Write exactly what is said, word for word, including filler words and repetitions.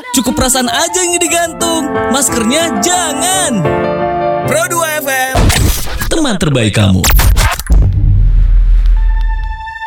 Cukup perasaan aja yang digantung. Maskernya jangan. Pro dua F M, teman terbaik kamu.